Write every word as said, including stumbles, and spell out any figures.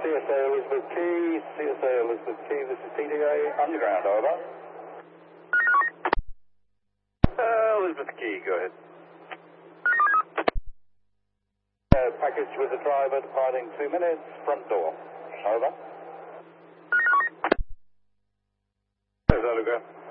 S A Elizabeth Key, C S A Elizabeth Key, this is P D A Underground, over. Uh, Elizabeth Key, go ahead. Uh, package with the driver departing two minutes, front door, over. There's Oliver.